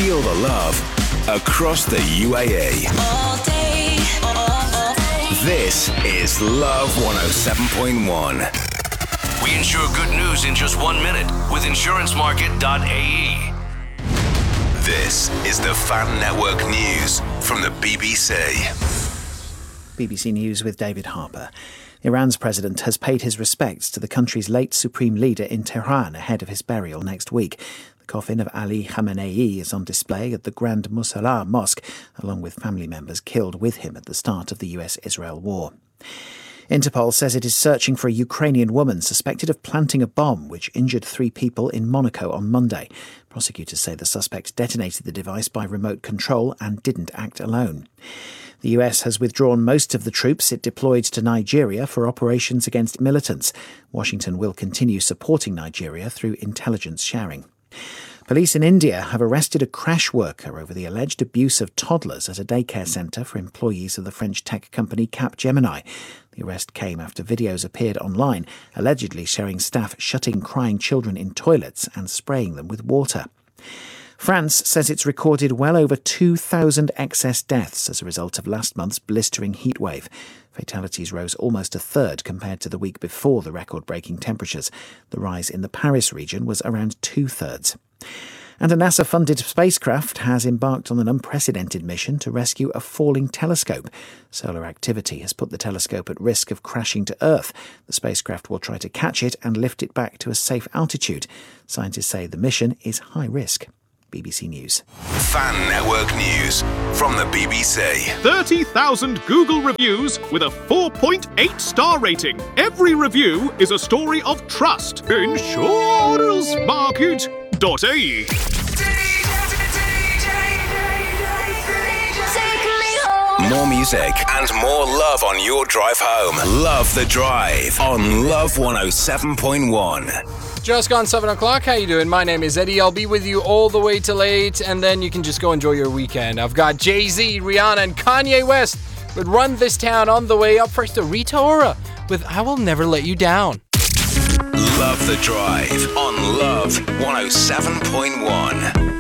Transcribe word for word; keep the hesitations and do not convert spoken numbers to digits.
Feel the love across the U A E. All day, all day. This is Love one oh seven point one. We insure good news in just one minute with insurance market dot a e. This is the Fan Network News from the B B C. B B C News with David Harper. Iran's president has paid his respects to the country's late supreme leader in Tehran ahead of his burial next week. The coffin of Ali Khamenei is on display at the Grand Musalla Mosque, along with family members killed with him at the start of the U S Israel war. Interpol says it is searching for a Ukrainian woman suspected of planting a bomb which injured three people in Monaco on Monday. Prosecutors say the suspect detonated the device by remote control and didn't act alone. The U S has withdrawn most of the troops it deployed to Nigeria for operations against militants. Washington will continue supporting Nigeria through intelligence sharing. Police in India have arrested a crash worker over the alleged abuse of toddlers at a daycare centre for employees of the French tech company Capgemini. The arrest came after videos appeared online, allegedly showing staff shutting crying children in toilets and spraying them with water. France says it's recorded well over two thousand excess deaths as a result of last month's blistering heatwave. Fatalities rose almost a third compared to the week before the record-breaking temperatures. The rise in the Paris region was around two-thirds. And a NASA-funded spacecraft has embarked on an unprecedented mission to rescue a falling telescope. Solar activity has put the telescope at risk of crashing to Earth. The spacecraft will try to catch it and lift it back to a safe altitude. Scientists say the mission is high risk. B B C News. Fan Network News from the B B C. thirty thousand Google reviews with a four point eight star rating. Every review is a story of trust. insurance market dot a e. More music and more love on your drive home. Love the Drive on Love one oh seven point one. Just gone seven o'clock. How you doing? My name is Eddie. I'll be with you all the way till eight, and then you can just go enjoy your weekend. I've got Jay-Z, Rihanna, and Kanye West with Run This Town on the way. Up first to Rita Ora with I Will Never Let You Down. Love the Drive on Love one oh seven point one.